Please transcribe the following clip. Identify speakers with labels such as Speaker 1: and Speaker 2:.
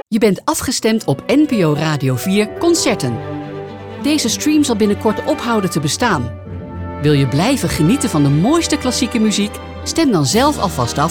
Speaker 1: Je bent afgestemd op NPO Radio 4 Concerten. Deze stream zal binnenkort ophouden te bestaan. Wil je blijven genieten van de mooiste klassieke muziek? Stem dan zelf alvast af